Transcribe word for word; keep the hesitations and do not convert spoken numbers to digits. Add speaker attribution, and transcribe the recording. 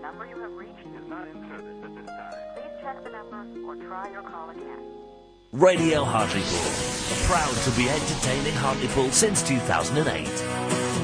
Speaker 1: number you have reached is not in service at this time. Please check the number or try your call again.
Speaker 2: Radio Hartlepool, proud to be entertaining Hartlepool since two thousand eight.